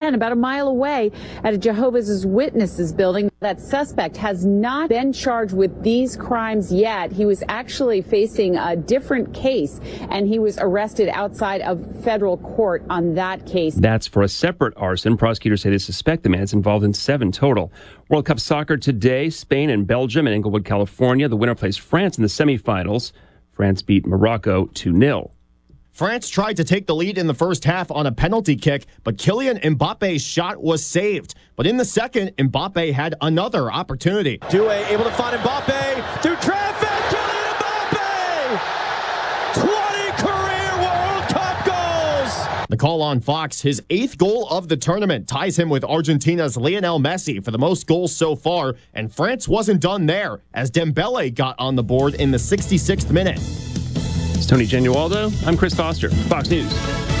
again about a mile away at a Jehovah's Witnesses building. That suspect has not been charged with these crimes yet. He was actually facing a different case, and he was arrested outside of federal court on that case. That's for a separate arson. Prosecutors say they suspect the man's involved in 7 total. World Cup soccer today, Spain and Belgium in Inglewood, California. The winner plays France in the semifinals. France beat Morocco 2-0. France tried to take the lead in the first half on a penalty kick, but Kylian Mbappe's shot was saved. But in the second, Mbappe had another opportunity. Doué able to find Mbappe through traffic. Kylian Mbappe! 20 career World Cup goals! The call on Fox, his 8th goal of the tournament, ties him with Argentina's Lionel Messi for the most goals so far. And France wasn't done there, as Dembele got on the board in the 66th minute. It's Tony Genualdo. I'm Chris Foster, Fox News.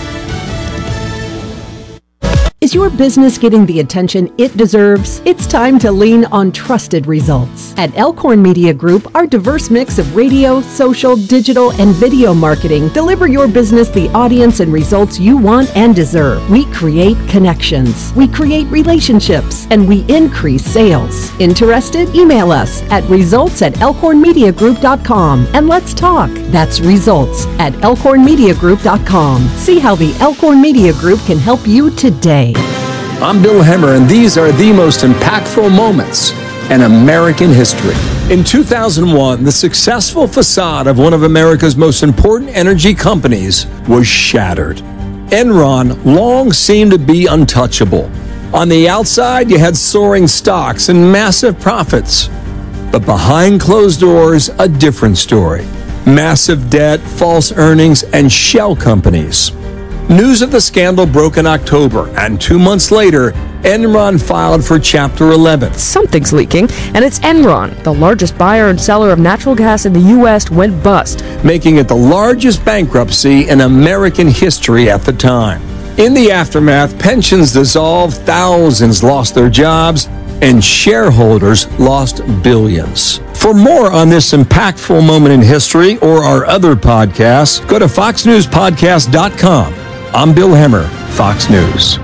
Is your business getting the attention it deserves? It's time to lean on trusted results. At Elkhorn Media Group, our diverse mix of radio, social, digital, and video marketing deliver your business the audience and results you want and deserve. We create connections, we create relationships, and we increase sales. Interested? Email us at results@elkhornmediagroup.com and let's talk. That's results@elkhornmediagroup.com. See how the Elkhorn Media Group can help you today. I'm Bill Hemmer, and these are the most impactful moments in American history. In 2001, the successful facade of one of America's most important energy companies was shattered. Enron long seemed to be untouchable. On the outside, you had soaring stocks and massive profits. But behind closed doors, a different story. Massive debt, false earnings, and shell companies. News of the scandal broke in October, and 2 months later, Enron filed for Chapter 11. Something's leaking, and it's Enron, the largest buyer and seller of natural gas in the U.S., went bust, making it the largest bankruptcy in American history at the time. In the aftermath, pensions dissolved, thousands lost their jobs, and shareholders lost billions. For more on this impactful moment in history or our other podcasts, go to foxnewspodcast.com. I'm Bill Hemmer, Fox News.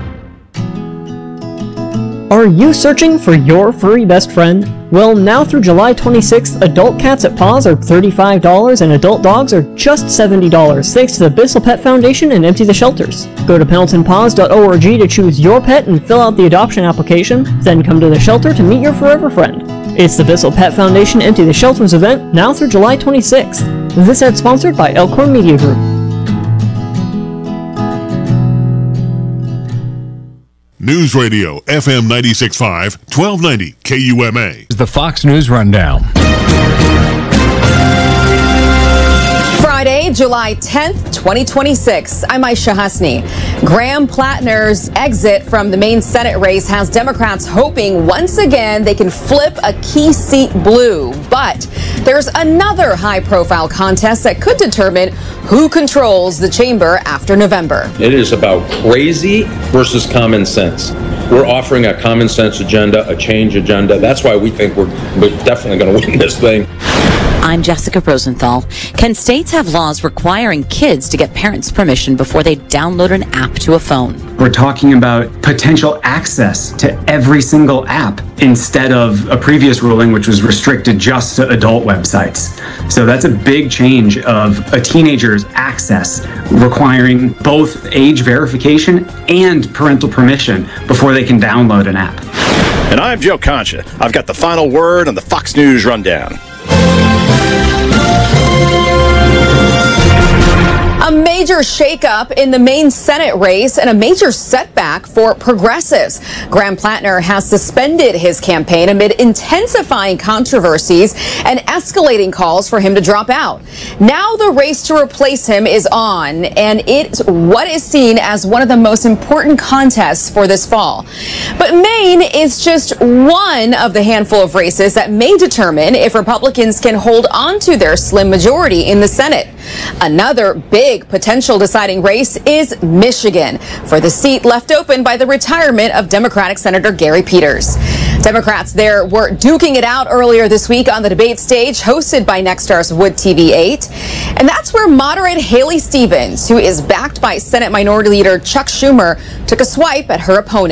Are you searching for your furry best friend? Well, now through July 26th, adult cats at Paws are $35 and adult dogs are just $70, thanks to the Bissell Pet Foundation and Empty the Shelters. Go to PendletonPaws.org to choose your pet and fill out the adoption application, then come to the shelter to meet your forever friend. It's the Bissell Pet Foundation Empty the Shelters event, now through July 26th. This ad sponsored by Elkhorn Media Group. News Radio, FM 96.5, 1290 KUMA. The Fox News Rundown. Friday, July 10th, 2026. I'm Aisha Hasni. Graham Plattner's exit from the Maine Senate race has Democrats hoping once again they can flip a key seat blue. But there's another high-profile contest that could determine who controls the chamber after November. It is about crazy versus common sense. We're offering a common sense agenda, a change agenda. That's why we think we're definitely going to win this thing. I'm Jessica Rosenthal. Can states have laws requiring kids to get parents' permission before they download an app to a phone? We're talking about potential access to every single app instead of a previous ruling which was restricted just to adult websites. So that's a big change of a teenager's access requiring both age verification and parental permission before they can download an app. And I'm Joe Concha. I've got the final word on the Fox News Rundown. A major shakeup in the Maine Senate race and a major setback for progressives. Graham Plattner has suspended his campaign amid intensifying controversies and escalating calls for him to drop out. Now the race to replace him is on, and it's what is seen as one of the most important contests for this fall. But Maine is just one of the handful of races that may determine if Republicans can hold on to their slim majority in the Senate. Another big potential deciding race is Michigan, for the seat left open by the retirement of Democratic Senator Gary Peters. Democrats there were duking it out earlier this week on the debate stage hosted by Nexstar's Wood TV 8. And that's where moderate Haley Stevens, who is backed by Senate Minority Leader Chuck Schumer, took a swipe at her opponent.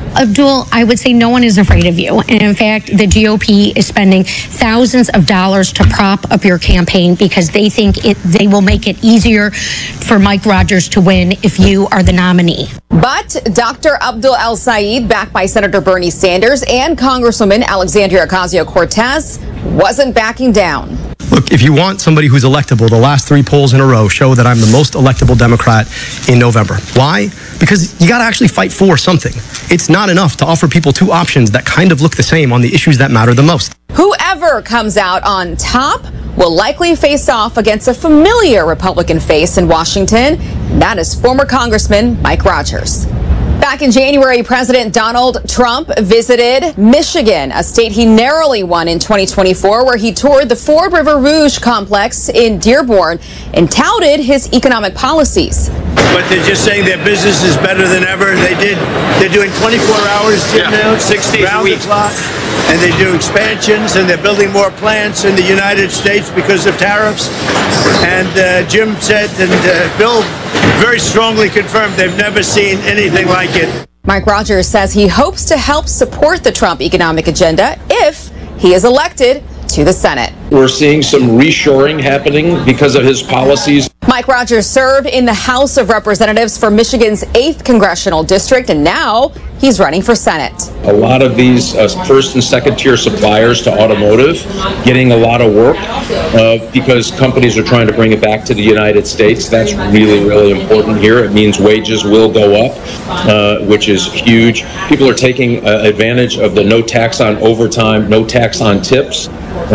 Abdul, I would say no one is afraid of you. And in fact, the GOP is spending thousands of dollars to prop up your campaign because they think they will make it easier for Mike Rogers to win if you are the nominee. But Dr. Abdul El-Sayed, backed by Senator Bernie Sanders and Congresswoman Alexandria Ocasio-Cortez, wasn't backing down. Look, if you want somebody who's electable, the last 3 polls in a row show that I'm the most electable Democrat in November. Why? Because you got to actually fight for something. It's not enough to offer people 2 options that kind of look the same on the issues that matter the most. Whoever comes out on top will likely face off against a familiar Republican face in Washington. That is former Congressman Mike Rogers. Back in January, President Donald Trump visited Michigan, a state he narrowly won in 2024, where he toured the Ford River Rouge complex in Dearborn and touted his economic policies. But they're just saying their business is better than ever. They're doing 24 hours now, 6 days a week, and they do expansions, and they're building more plants in the United States because of tariffs. And Jim said, and Bill very strongly confirmed, they've never seen anything like it. Mike Rogers says he hopes to help support the Trump economic agenda if he is elected to the Senate. We're seeing some reshoring happening because of his policies. Mike Rogers served in the House of Representatives for Michigan's 8th congressional district, and now he's running for Senate. A lot of these first and second tier suppliers to automotive getting a lot of work because companies are trying to bring it back to the United States. That's really, really important here. It means wages will go up, which is huge. People are taking advantage of the no tax on overtime, no tax on tips.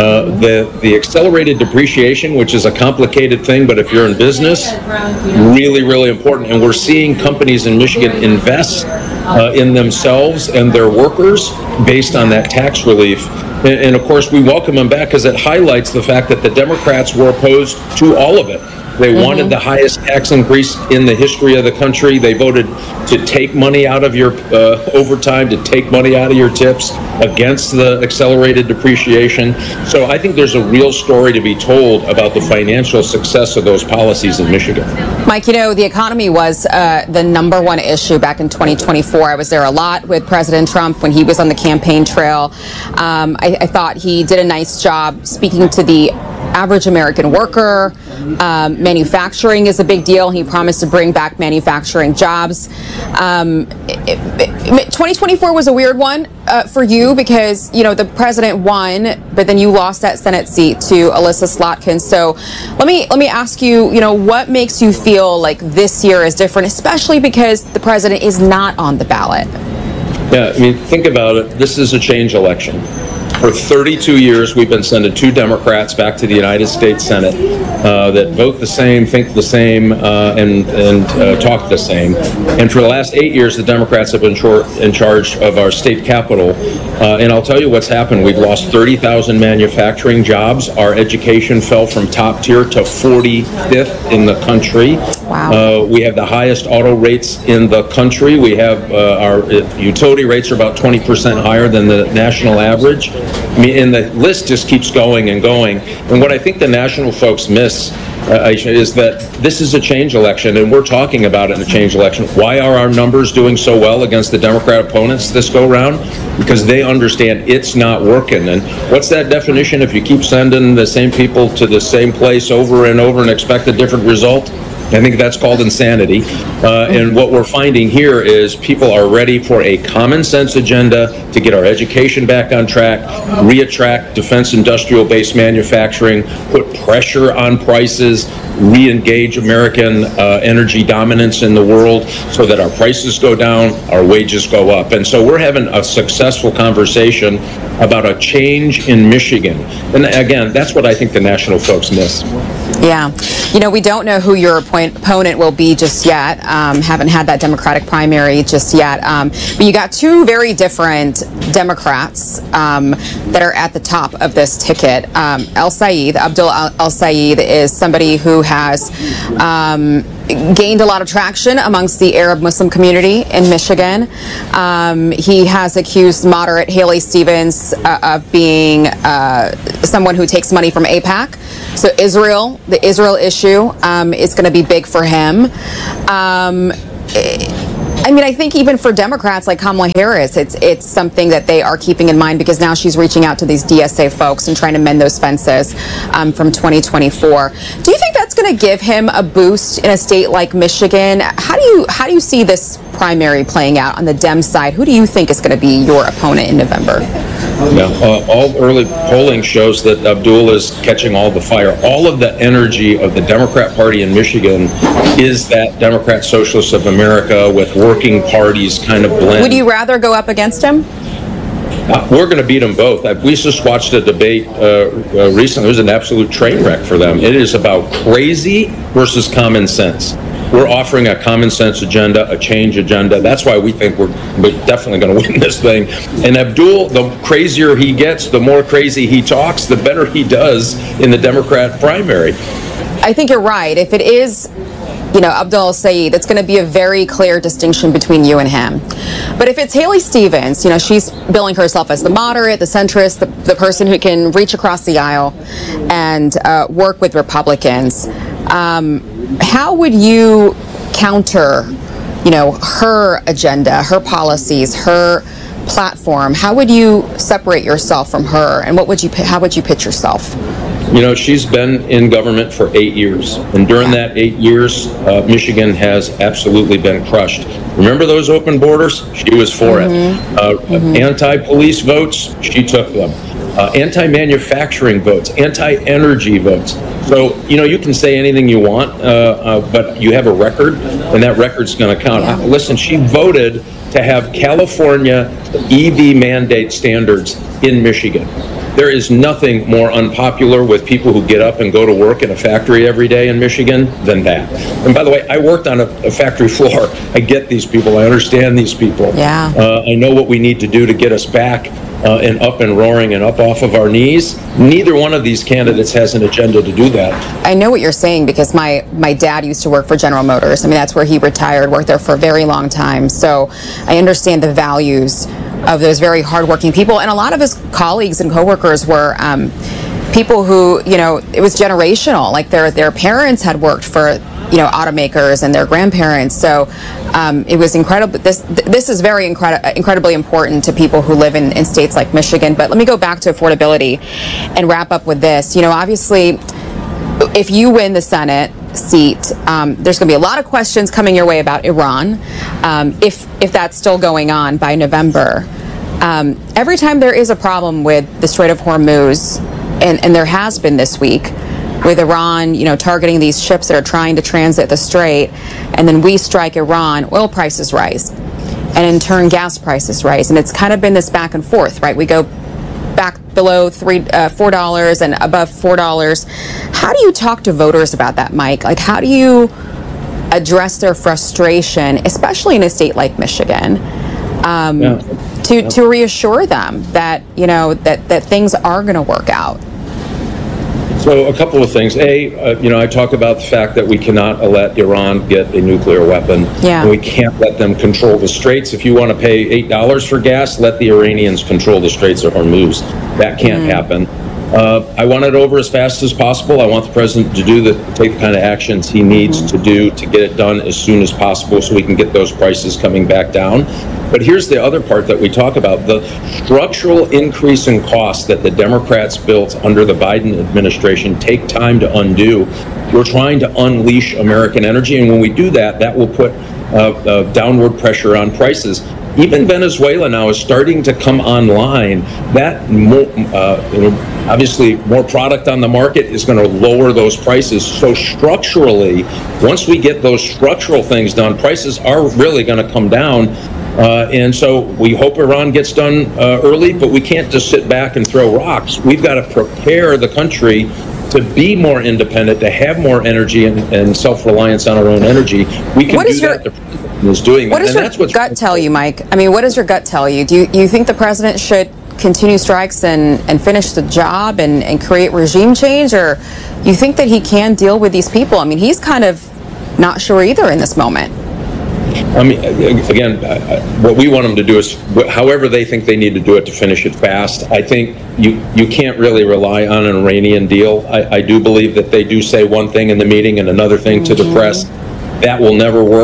The accelerated depreciation, which is a complicated thing, but if you're in business, really, really important. And we're seeing companies in Michigan invest in themselves and their workers based on that tax relief. And of course, we welcome them back because it highlights the fact that the Democrats were opposed to all of it. They wanted the highest tax increase in the history of the country. They voted to take money out of your overtime, to take money out of your tips against the accelerated depreciation. So I think there's a real story to be told about the financial success of those policies in Michigan. Mike, you know, the economy was the number one issue back in 2024. I was there a lot with President Trump when he was on the campaign trail. I thought he did a nice job speaking to the average American worker. Manufacturing is a big deal. He promised to bring back manufacturing jobs. 2024 was a weird one for you because, you know, the president won, but then you lost that Senate seat to Alyssa Slotkin. So let me ask you, you know, what makes you feel like this year is different, especially because the president is not on the ballot? Yeah, I mean, think about it. This is a change election. For 32 years, we've been sending 2 Democrats back to the United States Senate that vote the same, think the same, and talk the same. And for the last 8 years, the Democrats have been in charge of our state capitol. And I'll tell you what's happened. We've lost 30,000 manufacturing jobs. Our education fell from top tier to 45th in the country. Wow. We have the highest auto rates in the country. We have our utility rates are about 20% higher than the national average. I mean, and the list just keeps going and going. And what I think the national folks miss, Aisha, is that this is a change election, and we're talking about it in a change election. Why are our numbers doing so well against the Democrat opponents this go round? Because they understand it's not working. And what's that definition if you keep sending the same people to the same place over and over and expect a different result? I think that's called insanity. And what we're finding here is people are ready for a common sense agenda to get our education back on track, re-attract defense industrial based manufacturing, put pressure on prices, re-engage American energy dominance in the world so that our prices go down, our wages go up. And so we're having a successful conversation about a change in Michigan. And again, that's what I think the national folks miss. Yeah. You know, we don't know who your opponent will be just yet. Haven't had that Democratic primary just yet. But you got 2 very different Democrats that are at the top of this ticket. El-Sayed, Abdul El-Sayed, is somebody who has gained a lot of traction amongst the Arab Muslim community in Michigan. He has accused moderate Haley Stevens of being someone who takes money from AIPAC. So Israel, the Israel issue is going to be big for him. I mean, I think even for Democrats like Kamala Harris, it's something that they are keeping in mind because now she's reaching out to these DSA folks and trying to mend those fences from 2024. Do you think that's going to give him a boost in a state like Michigan? How do you see this primary playing out on the Dem side? Who do you think is going to be your opponent in November? Yeah, all early polling shows that Abdul is catching all the fire. All of the energy of the Democrat Party in Michigan is that Democrat Socialists of America with working parties kind of blend. Would you rather go up against him? We're going to beat them both. We just watched a debate recently. It was an absolute train wreck for them. It is about crazy versus common sense. We're offering a common sense agenda, a change agenda. That's why we think we're definitely going to win this thing. And Abdul, the crazier he gets, the more crazy he talks, the better he does in the Democrat primary. I think you're right. If it is, Abdul Saeed, it's going to be a very clear distinction between you and him. But if it's Haley Stevens, she's billing herself as the moderate, the centrist, the person who can reach across the aisle and work with Republicans. How would you counter, her agenda, her policies, her platform? How would you separate yourself from her, and how would you pitch yourself? She's been in government for 8 years, and during that 8 years, Michigan has absolutely been crushed. Remember those open borders? She was for it. Anti-police votes, she took them. Anti-manufacturing votes, anti-energy votes. So, you can say anything you want, but you have a record, and that record's going to count. Listen, she voted to have California EV mandate standards in Michigan. There is nothing more unpopular with people who get up and go to work in a factory every day in Michigan than that. And by the way, I worked on a factory floor. I get these people. I understand these people. Yeah. I know what we need to do to get us back and up and roaring and up off of our knees. Neither one of these candidates has an agenda to do that. I know what you're saying because my dad used to work for General Motors. I mean, that's where he retired, worked there for a very long time. So I understand the values of those very hardworking people. And a lot of his colleagues and coworkers were people who, it was generational. Like their parents had worked for, automakers and their grandparents. So it was incredible. This is very incredibly important to people who live in states like Michigan. But let me go back to affordability and wrap up with this. Obviously, if you win the Senate seat, there's going to be a lot of questions coming your way about Iran, if that's still going on by November. Every time there is a problem with the Strait of Hormuz, and there has been this week, with Iran, targeting these ships that are trying to transit the strait, and then we strike Iran, oil prices rise, and in turn gas prices rise, and it's kind of been this back and forth, right? We go back below $4 and above $4. How do you talk to voters about that, Mike? Like, how do you address their frustration, especially in a state like Michigan, to reassure them that that things are going to work out? So a couple of things. I talk about the fact that we cannot let Iran get a nuclear weapon. Yeah. And we can't let them control the straits. If you want to pay $8 for gas, let the Iranians control the Straits of Hormuz. That can't happen. I want it over as fast as possible. I want the president to take the kind of actions he needs to do to get it done as soon as possible so we can get those prices coming back down. But here's the other part that we talk about, the structural increase in costs that the Democrats built under the Biden administration take time to undo. We're trying to unleash American energy, and when we do that, that will put downward pressure on prices. Even Venezuela now is starting to come online. That obviously more product on the market is going to lower those prices. So structurally, once we get those structural things done, prices are really going to come down. And so we hope Iran gets done early, but we can't just sit back and throw rocks. We've got to prepare the country to be more independent, to have more energy and self-reliance on our own energy. We can do that. The president is doing that. What does your gut tell you, Mike? I mean, what does your gut tell you? Do you think the president should continue strikes and finish the job and create regime change, or you think that he can deal with these people? I mean, he's kind of not sure either in this moment. I mean, again, what we want them to do is, however they think they need to do it, to finish it fast. I think you can't really rely on an Iranian deal. I do believe that they do say one thing in the meeting and another thing to the press. That will never work.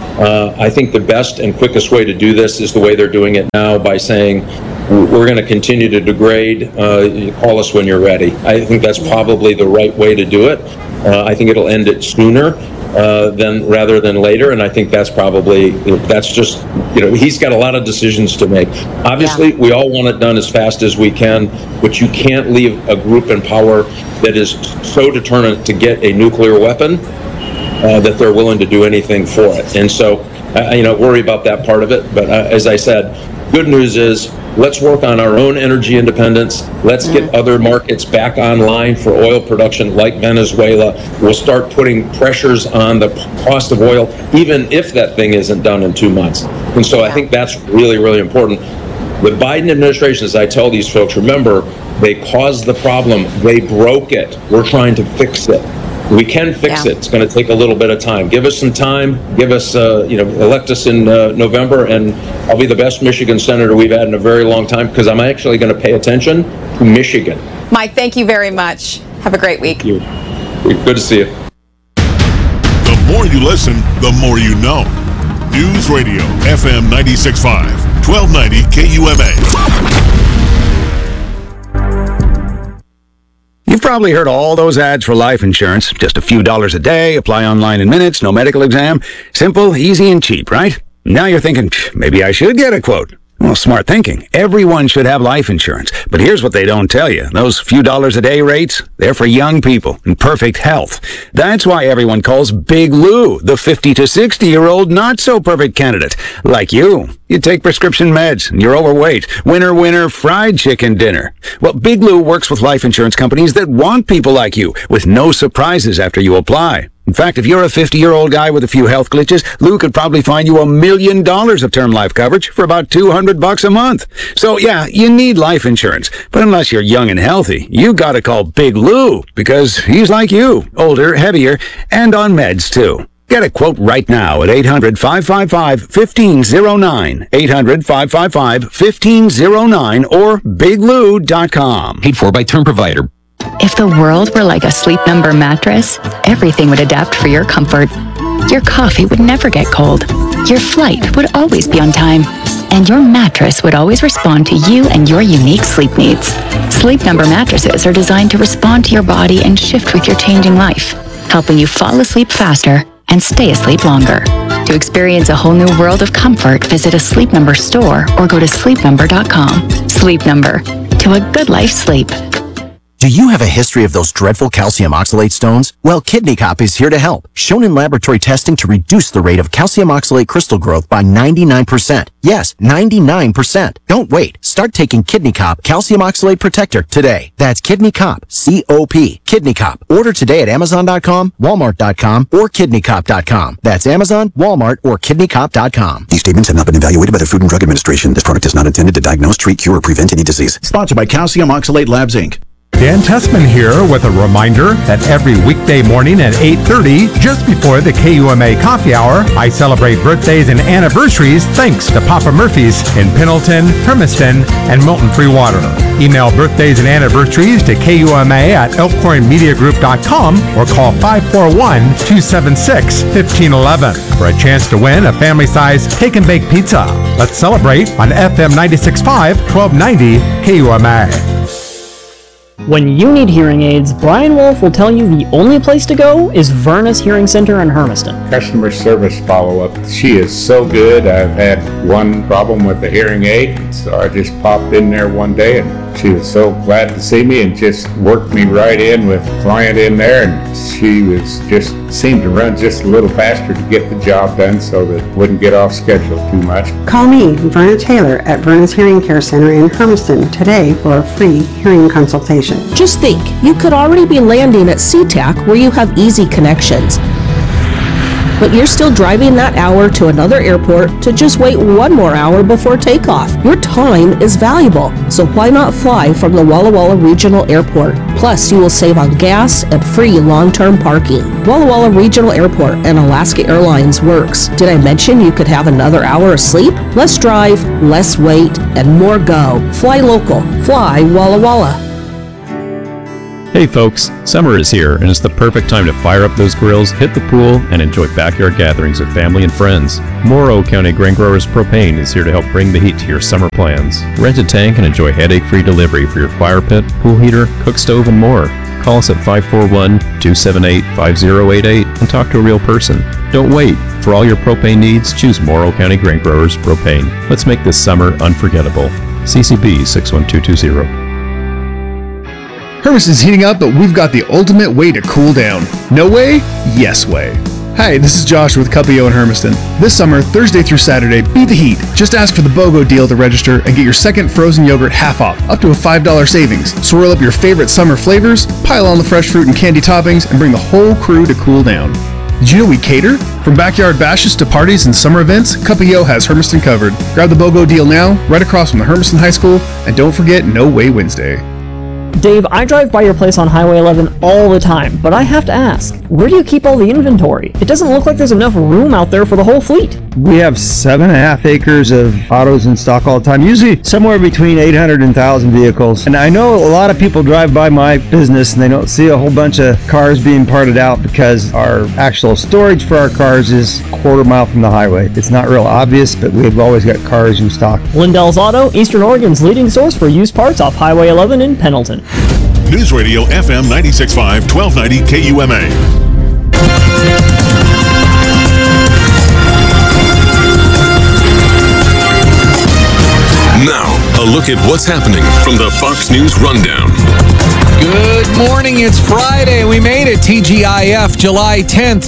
I think the best and quickest way to do this is the way they're doing it now, by saying, we're going to continue to degrade, call us when you're ready. I think that's probably the right way to do it. I think it'll end it sooner rather than later, and I think that's probably, that's just, he's got a lot of decisions to make. Obviously, we all want it done as fast as we can, but you can't leave a group in power that is so determined to get a nuclear weapon that they're willing to do anything for it. And so, worry about that part of it. But as I said, good news is, let's work on our own energy independence. Let's get other markets back online for oil production, like Venezuela. We'll start putting pressures on the cost of oil, even if that thing isn't done in 2 months. And so I think that's really, really important. The Biden administration, as I tell these folks, remember, they caused the problem. They broke it. We're trying to fix it. We can fix it. It's going to take a little bit of time. Give us some time. Give us, elect us in November, and I'll be the best Michigan senator we've had in a very long time, because I'm actually going to pay attention to Michigan. Mike, thank you very much. Have a great week. Thank you. Good to see you. The more you listen, the more you know. News Radio, FM 96.5, 1290 KUMA. You've probably heard all those ads for life insurance. Just a few dollars a day, apply online in minutes, no medical exam. Simple, easy, and cheap, right? Now you're thinking, maybe I should get a quote. Well, smart thinking. Everyone should have life insurance. But here's what they don't tell you. Those few dollars a day rates, they're for young people in perfect health. That's why everyone calls Big Lou the 50 to 60-year-old not-so-perfect candidate. Like you. You take prescription meds, and you're overweight. Winner, fried chicken dinner. Well, Big Lou works with life insurance companies that want people like you, with no surprises after you apply. In fact, if you're a 50-year-old guy with a few health glitches, Lou could probably find you $1 million of term life coverage for about $200 a month. So yeah, you need life insurance. But unless you're young and healthy, you gotta call Big Lou, because he's like you, older, heavier, and on meds too. Get a quote right now at 800-555-1509, 800-555-1509, or biglou.com. Paid for by Term Provider. If the world were like a Sleep Number mattress, everything would adapt for your comfort. Your coffee would never get cold. Your flight would always be on time. And your mattress would always respond to you and your unique sleep needs. Sleep Number mattresses are designed to respond to your body and shift with your changing life, helping you fall asleep faster and stay asleep longer. To experience a whole new world of comfort, visit a Sleep Number store or go to sleepnumber.com. Sleep Number. To a good life sleep. Do you have a history of those dreadful calcium oxalate stones? Well, Kidney Cop is here to help. Shown in laboratory testing to reduce the rate of calcium oxalate crystal growth by 99%. Yes, 99%. Don't wait. Start taking Kidney Cop Calcium Oxalate Protector today. That's Kidney Cop, C-O-P. Kidney Cop. Order today at Amazon.com, Walmart.com, or KidneyCop.com. That's Amazon, Walmart, or KidneyCop.com. These statements have not been evaluated by the Food and Drug Administration. This product is not intended to diagnose, treat, cure, or prevent any disease. Sponsored by Calcium Oxalate Labs, Inc. Dan Tessman here with a reminder that every weekday morning at 8:30, just before the KUMA coffee hour, I celebrate birthdays and anniversaries thanks to Papa Murphy's in Pendleton, Hermiston, and Milton Free Water. Email birthdays and anniversaries to KUMA at elkhornmediagroup.com or call 541-276-1511 for a chance to win a family-size take and bake pizza. Let's celebrate on FM 96.5, 1290 KUMA. When you need hearing aids, Brian Wolf will tell you the only place to go is Vernus Hearing Center in Hermiston. Customer service follow-up. She is so good. I've had one problem with the hearing aid, so I just popped in there one day and she was so glad to see me and just worked me right in with a client in there, and she was just seemed to run just a little faster to get the job done so that it wouldn't get off schedule too much. Call me, Verna Taylor, at Vernus Hearing Care Center in Hermiston today for a free hearing consultation. Just think, you could already be landing at SeaTac where you have easy connections. But you're still driving that hour to another airport to just wait one more hour before takeoff. Your time is valuable, so why not fly from the Walla Walla Regional Airport? Plus, you will save on gas and free long-term parking. Walla Walla Regional Airport and Alaska Airlines works. Did I mention you could have another hour of sleep? Less drive, less wait, and more go. Fly local. Fly Walla Walla. Hey folks, summer is here and it's the perfect time to fire up those grills, hit the pool, and enjoy backyard gatherings with family and friends. Morrow County Grain Growers Propane is here to help bring the heat to your summer plans. Rent a tank and enjoy headache-free delivery for your fire pit, pool heater, cook stove, and more. Call us at 541-278-5088 and talk to a real person. Don't wait. For all your propane needs, choose Morrow County Grain Growers Propane. Let's make this summer unforgettable. CCB 61220. Hermiston's heating up, but we've got the ultimate way to cool down. No way? Yes way. Hi, this is Josh with Cuppio in Hermiston. This summer, Thursday through Saturday, beat the heat. Just ask for the BOGO deal to register and get your second frozen yogurt half off, up to a $5 savings. Swirl up your favorite summer flavors, pile on the fresh fruit and candy toppings, and bring the whole crew to cool down. Did you know we cater? From backyard bashes to parties and summer events, Cuppio has Hermiston covered. Grab the BOGO deal now, right across from the Hermiston High School, and don't forget No Way Wednesday. Dave, I drive by your place on Highway 11 all the time, but I have to ask, where do you keep all the inventory? It doesn't look like there's enough room out there for the whole fleet. We have 7.5 acres of autos in stock all the time, usually somewhere between 800 and 1,000 vehicles. And I know a lot of people drive by my business and they don't see a whole bunch of cars being parted out because our actual storage for our cars is a quarter mile from the highway. It's not real obvious, but we've always got cars in stock. Lindell's Auto, Eastern Oregon's leading source for used parts off Highway 11 in Pendleton. News Radio FM 96.5, 1290 KUMA. Now, a look at what's happening from the Fox News Rundown. Good morning. It's Friday. We made it. TGIF, July 10th,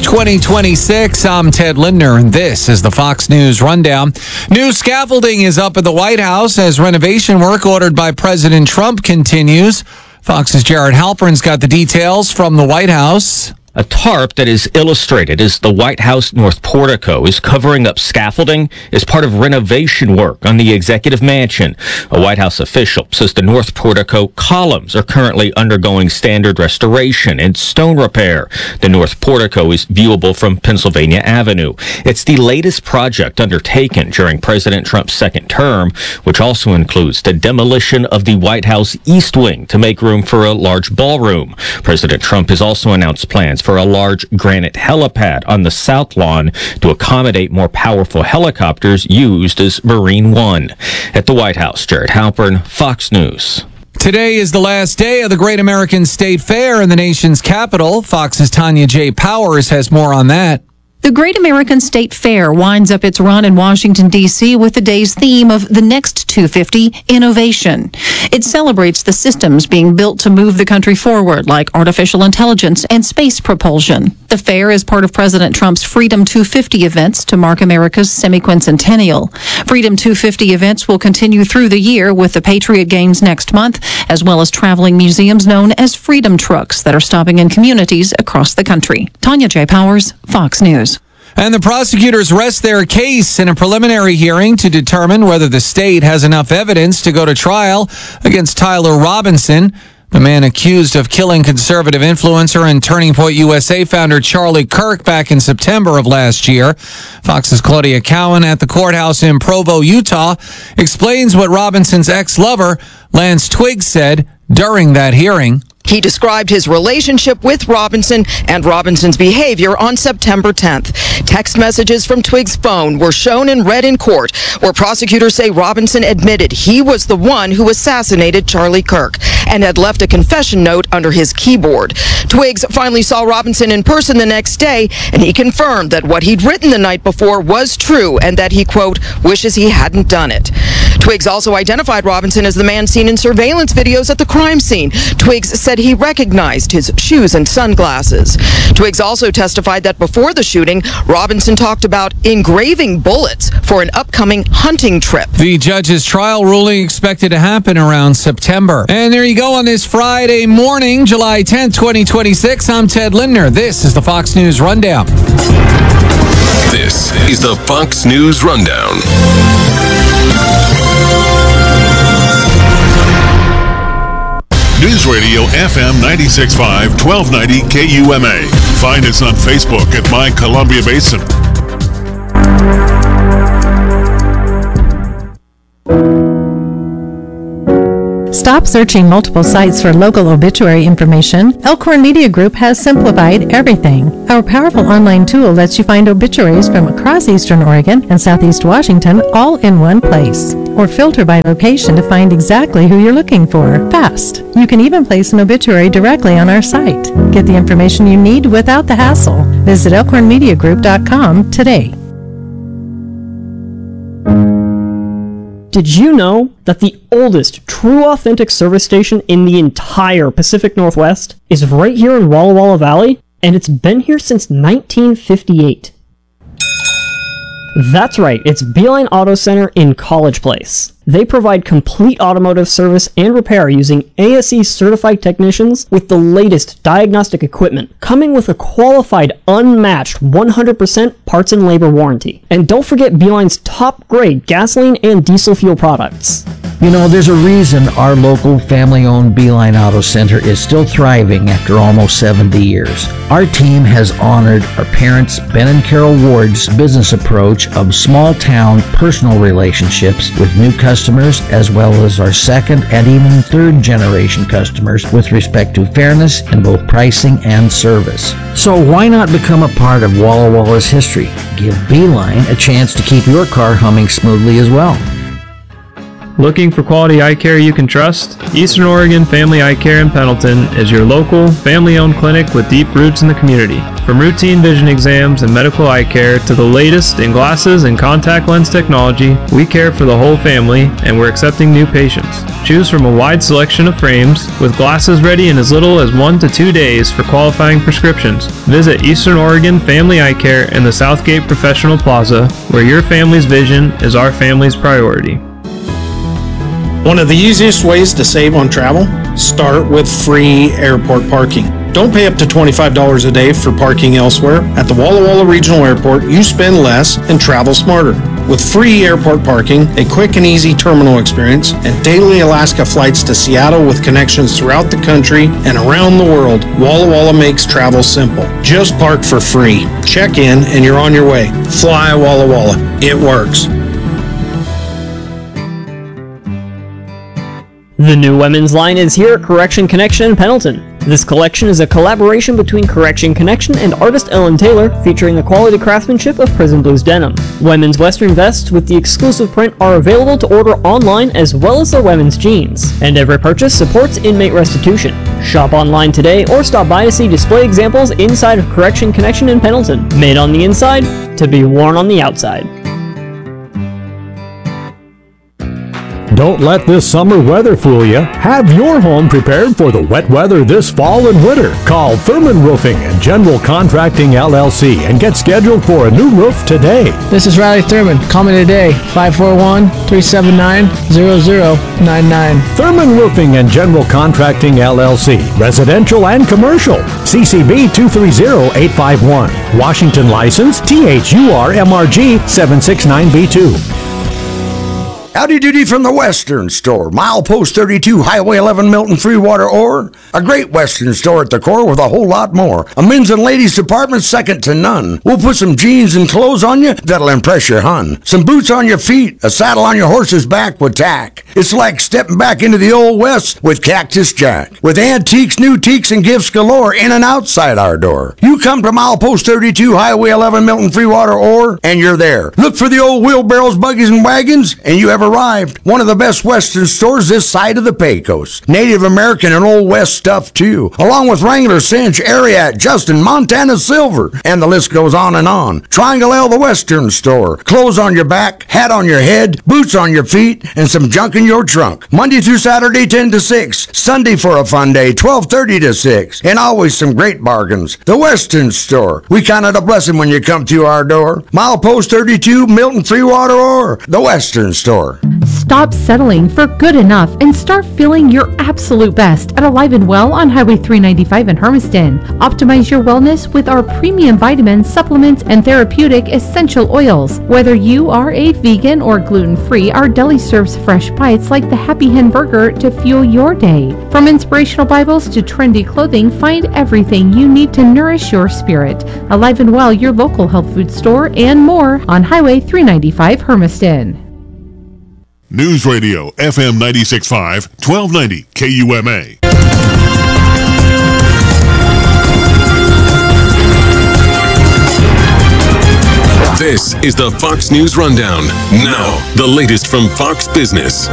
2026. I'm Ted Lindner, and this is the Fox News Rundown. New scaffolding is up at the White House as renovation work ordered by President Trump continues. Fox's Jared Halpern's got the details from the White House. A tarp that is illustrated as the White House North Portico is covering up scaffolding as part of renovation work on the Executive Mansion. A White House official says the North Portico columns are currently undergoing standard restoration and stone repair. The North Portico is viewable from Pennsylvania Avenue. It's the latest project undertaken during President Trump's second term, which also includes the demolition of the White House East Wing to make room for a large ballroom. President Trump has also announced plans for a large granite helipad on the South Lawn to accommodate more powerful helicopters used as Marine One. At the White House, Jared Halpern, Fox News. Today is the last day of the Great American State Fair in the nation's capital. Fox's Tanya J. Powers has more on that. The Great American State Fair winds up its run in Washington, D.C. with the day's theme of the Next 250, Innovation. It celebrates the systems being built to move the country forward, like artificial intelligence and space propulsion. The fair is part of President Trump's Freedom 250 events to mark America's semi-quincentennial. Freedom 250 events will continue through the year with the Patriot Games next month, as well as traveling museums known as Freedom Trucks that are stopping in communities across the country. Tanya J. Powers, Fox News. And the prosecutors rest their case in a preliminary hearing to determine whether the state has enough evidence to go to trial against Tyler Robinson, the man accused of killing conservative influencer and Turning Point USA founder Charlie Kirk back in September of last year. Fox's Claudia Cowan at the courthouse in Provo, Utah, explains what Robinson's ex-lover, Lance Twiggs, said during that hearing. He described his relationship with Robinson and Robinson's behavior on September 10th. Text messages from Twiggs' phone were shown and read in court, where prosecutors say Robinson admitted he was the one who assassinated Charlie Kirk and had left a confession note under his keyboard. Twiggs finally saw Robinson in person the next day, and he confirmed that what he'd written the night before was true and that he, quote, wishes he hadn't done it. Twiggs also identified Robinson as the man seen in surveillance videos at the crime scene. Twiggs said he recognized his shoes and sunglasses. Twiggs also testified that before the shooting, Robinson talked about engraving bullets for an upcoming hunting trip. The judge's trial ruling expected to happen around September. And there you go on this Friday morning, July 10th, 2026. I'm Ted Lindner. This is the Fox News Rundown. This is the Fox News Rundown. News Radio FM 96.5, 1290 KUMA. Find us on Facebook at My Columbia Basin. Stop searching multiple sites for local obituary information. Elkhorn Media Group has simplified everything. Our powerful online tool lets you find obituaries from across Eastern Oregon and Southeast Washington all in one place. Or filter by location to find exactly who you're looking for. Fast. You can even place an obituary directly on our site. Get the information you need without the hassle. Visit elkhornmediagroup.com today. Did you know that the oldest true authentic service station in the entire Pacific Northwest is right here in Walla Walla Valley? And it's been here since 1958. That's right, it's Beeline Auto Center in College Place. They provide complete automotive service and repair using ASE certified technicians with the latest diagnostic equipment, coming with a qualified, unmatched 100% parts and labor warranty. And don't forget Beeline's top grade gasoline and diesel fuel products. You know, there's a reason our local family-owned Beeline Auto Center is still thriving after almost 70 years. Our team has honored our parents, Ben and Carol Ward's business approach of small-town personal relationships with new customers, as well as our second and even third generation customers with respect to fairness in both pricing and service. So why not become a part of Walla Walla's history? Give Beeline a chance to keep your car humming smoothly as well. Looking for quality eye care you can trust? Eastern Oregon Family Eye Care in Pendleton is your local, family-owned clinic with deep roots in the community. From routine vision exams and medical eye care to the latest in glasses and contact lens technology, we care for the whole family and we're accepting new patients. Choose from a wide selection of frames with glasses ready in as little as 1 to 2 days for qualifying prescriptions. Visit Eastern Oregon Family Eye Care in the Southgate Professional Plaza, where your family's vision is our family's priority. One of the easiest ways to save on travel? Start with free airport parking. Don't pay up to $25 a day for parking elsewhere. At the Walla Walla Regional Airport, you spend less and travel smarter. With free airport parking, a quick and easy terminal experience, and daily Alaska flights to Seattle with connections throughout the country and around the world, Walla Walla makes travel simple. Just park for free. Check in and you're on your way. Fly Walla Walla. It works. The new women's line is here at Correction Connection in Pendleton. This collection is a collaboration between Correction Connection and artist Ellen Taylor, featuring the quality craftsmanship of Prison Blues denim. Women's western vests with the exclusive print are available to order online, as well as their women's jeans. And every purchase supports inmate restitution. Shop online today or stop by to see display examples inside of Correction Connection in Pendleton. Made on the inside, to be worn on the outside. Don't let this summer weather fool you. Have your home prepared for the wet weather this fall and winter. Call Thurman Roofing and General Contracting LLC and get scheduled for a new roof today. This is Riley Thurman. Call me today, 541-379-0099. Thurman Roofing and General Contracting LLC. Residential and commercial. CCB 230851. Washington license THUR MRG 769B2. Howdy doody from the Western Store. Milepost 32, Highway 11, Milton, Freewater, Ore. A great Western store at the core with a whole lot more. A men's and ladies department second to none. We'll put some jeans and clothes on you that'll impress your hun. Some boots on your feet, a saddle on your horse's back with tack. It's like stepping back into the Old West with Cactus Jack. With antiques, new teaks, and gifts galore in and outside our door. You come to Milepost 32, Highway 11, Milton, Freewater, Ore, and you're there. Look for the old wheelbarrows, buggies, and wagons, and you have arrived. One of the best Western stores this side of the Pecos. Native American and Old West stuff too, along with Wrangler, Cinch, Ariat, Justin, Montana Silver, and the list goes on and on. Triangle L, the Western Store. Clothes on your back, hat on your head, boots on your feet, and some junk in your trunk. Monday through Saturday, 10 to 6. Sunday for a fun day, 12:30 to 6. And always some great bargains. The Western Store. We count it a blessing when you come through our door. Milepost 32, Milton, Freewater, or the Western Store. Stop settling for good enough and start feeling your absolute best at Alive and Well on Highway 395 in Hermiston. Optimize your wellness with our premium vitamins, supplements, and therapeutic essential oils. Whether you are a vegan or gluten-free, our deli serves fresh bites like the Happy Hen Burger to fuel your day. From inspirational Bibles to trendy clothing, find everything you need to nourish your spirit. Alive and Well, your local health food store, and more on Highway 395 Hermiston. News Radio, FM 96.5, 1290 KUMA. This is the Fox News Rundown. Now, the latest from Fox Business.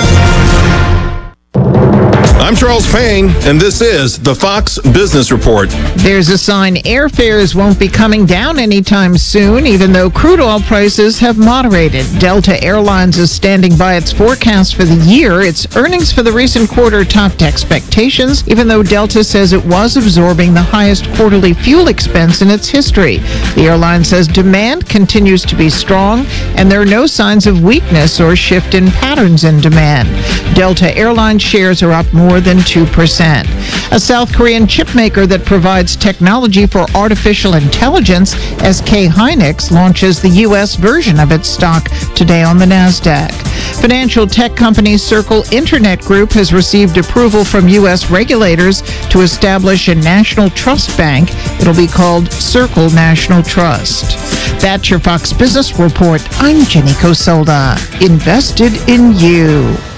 I'm Charles Payne, and this is the Fox Business Report. There's a sign airfares won't be coming down anytime soon, even though crude oil prices have moderated. Delta Airlines is standing by its forecast for the year. Its earnings for the recent quarter topped expectations, even though Delta says it was absorbing the highest quarterly fuel expense in its history. The airline says demand continues to be strong, and there are no signs of weakness or shift in patterns in demand. Delta Airlines shares are up more than 2%. A South Korean chipmaker that provides technology for artificial intelligence, SK Hynix, launches the U.S. version of its stock today on the NASDAQ. Financial tech company Circle Internet Group has received approval from U.S. regulators to establish a national trust bank. It'll be called Circle National Trust. That's your Fox Business Report. I'm Jenny Cosolda. Invested in you.